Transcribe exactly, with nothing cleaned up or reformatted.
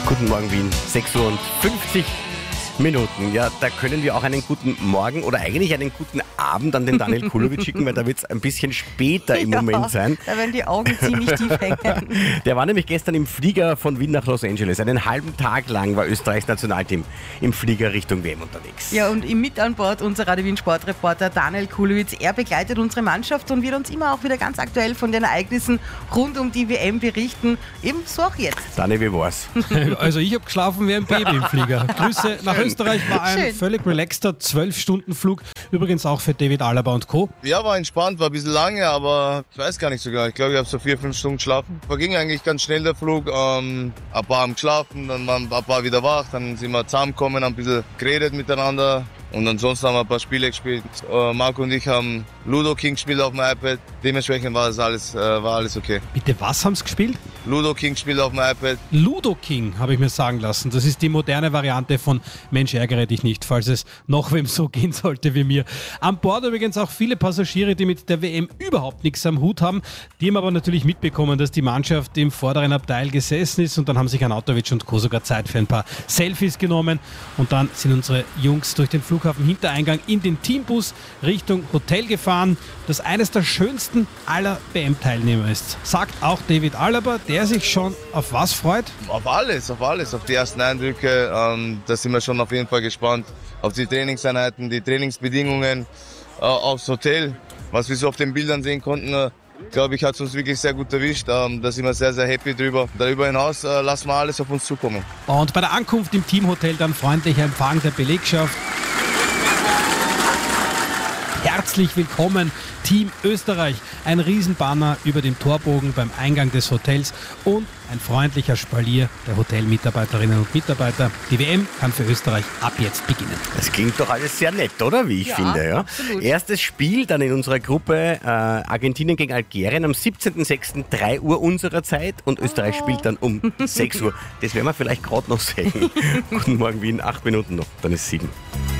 Guten Morgen Wien, sechs Uhr und fünfzig Minuten. Ja, da können wir auch einen guten Morgen oder eigentlich einen guten Abend an den Daniel Kulovic schicken, weil da wird es ein bisschen später im ja, Moment sein. Da werden die Augen ziemlich tief hängen. Der war nämlich gestern im Flieger von Wien nach Los Angeles. Einen halben Tag lang war Österreichs Nationalteam im Flieger Richtung W M unterwegs. Ja, und im mit an Bord unser Radio Wien Sportreporter Daniel Kulovic. Er begleitet unsere Mannschaft und wird uns immer auch wieder ganz aktuell von den Ereignissen rund um die W M berichten. Ebenso auch jetzt. Daniel, wie war's? Also ich habe geschlafen wie ein Baby im Flieger. Grüße nach Österreich, war ein Schön. völlig relaxter zwölf Stunden Flug. Übrigens auch für David Alaba und Co. Ja, war entspannt, war ein bisschen lange, aber ich weiß gar nicht sogar. Ich glaube, ich habe so vier, fünf Stunden geschlafen. Verging eigentlich ganz schnell der Flug. Ähm, ein paar haben geschlafen, dann waren ein paar wieder wach, dann sind wir zusammengekommen, haben ein bisschen geredet miteinander. Und ansonsten haben wir ein paar Spiele gespielt. Äh, Marco und ich haben Ludo King gespielt auf dem iPad. Dementsprechend war das alles, äh, war alles okay. Bitte, was haben sie gespielt? Ludo King gespielt auf dem iPad. Ludo King, habe ich mir sagen lassen. Das ist die moderne Variante von Mensch, ärgere dich nicht, falls es noch wem so gehen sollte wie mir. An Bord übrigens auch viele Passagiere, die mit der W M überhaupt nichts am Hut haben. Die haben aber natürlich mitbekommen, dass die Mannschaft im vorderen Abteil gesessen ist und dann haben sich Arnautovic und Co. sogar Zeit für ein paar Selfies genommen. Und dann sind unsere Jungs durch den Flughafen Hintereingang in den Teambus Richtung Hotel gefahren, das eines der schönsten aller W M-Teilnehmer ist. Sagt auch David Alaba, der sich schon auf was freut? Auf alles, auf alles, auf die ersten Eindrücke. Ähm, da sind wir schon auf jeden Fall gespannt. Auf die Trainingseinheiten, die Trainingsbedingungen, äh, aufs Hotel. Was wir so auf den Bildern sehen konnten, äh, glaube ich, hat es uns wirklich sehr gut erwischt. Ähm, da sind wir sehr, sehr happy drüber. Darüber hinaus äh, lassen wir alles auf uns zukommen. Und bei der Ankunft im Teamhotel dann freundlicher Empfang der Belegschaft. Herzlich willkommen, Team Österreich. Ein Riesenbanner über dem Torbogen beim Eingang des Hotels und ein freundlicher Spalier der Hotelmitarbeiterinnen und Mitarbeiter. Die W M kann für Österreich ab jetzt beginnen. Das klingt doch alles sehr nett, oder? Wie ich Ja, finde. Ja? absolut. Erstes Spiel dann in unserer Gruppe äh, Argentinien gegen Algerien am siebzehnten sechsten drei Uhr unserer Zeit und Österreich spielt dann um sechs Uhr. Das werden wir vielleicht gerade noch sehen. Guten Morgen Wien, acht Minuten noch, dann ist sieben.